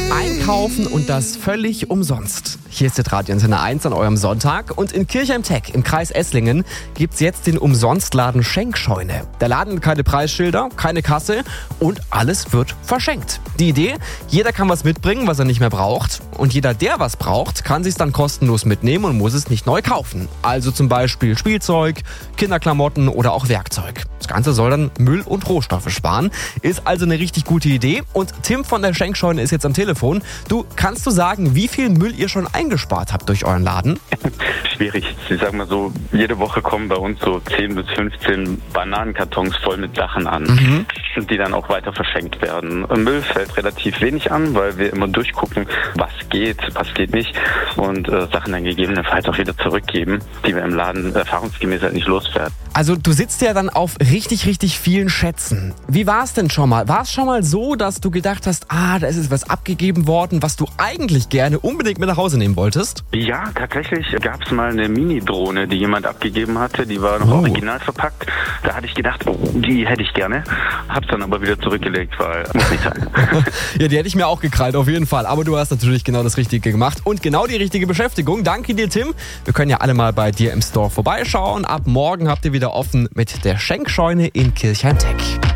Einkaufen und das völlig umsonst. Hier ist der Radio-Antenne 1 an eurem Sonntag und in Kirchheim-Teck im Kreis Esslingen gibt's jetzt den Umsonstladen Schenkscheune. Der Laden hat keine Preisschilder, keine Kasse und alles wird verschenkt. Die Idee, jeder kann was mitbringen, was er nicht mehr braucht und jeder, der was braucht, kann sich's dann kostenlos mitnehmen und muss es nicht neu kaufen. Also zum Beispiel Spielzeug, Kinderklamotten oder auch Werkzeug. Das Ganze soll dann Müll und Rohstoffe sparen. Ist also eine richtig gute Idee und Tim von der Schenkscheune ist jetzt am Telefon. Kannst du sagen, wie viel Müll ihr schon eingespart habt durch euren Laden? Schwierig. Ich sag mal so, jede Woche kommen bei uns so 10 bis 15 Bananenkartons voll mit Sachen an, die dann auch weiter verschenkt werden. Müll fällt relativ wenig an, weil wir immer durchgucken, was geht nicht und Sachen dann gegebenenfalls auch wieder zurückgeben, die wir im Laden erfahrungsgemäß halt nicht loswerden. Also du sitzt ja dann auf richtig, richtig vielen Schätzen. Wie war es denn schon mal? War es schon mal so, dass du gedacht hast, da ist jetzt was abgegeben worden, was du eigentlich gerne unbedingt mit nach Hause nehmen wolltest? Ja, tatsächlich gab es mal eine Mini-Drohne, die jemand abgegeben hatte. Die war noch original verpackt. Da hatte ich gedacht, die hätte ich gerne. Hab's dann aber wieder zurückgelegt, weil muss nicht sein. Ja, die hätte ich mir auch gekrallt, auf jeden Fall. Aber du hast natürlich genau das Richtige gemacht und genau die richtige Beschäftigung. Danke dir, Tim. Wir können ja alle mal bei dir im Store vorbeischauen. Ab morgen habt ihr wieder offen mit der Schenkscheune in Kirchheim-Teck.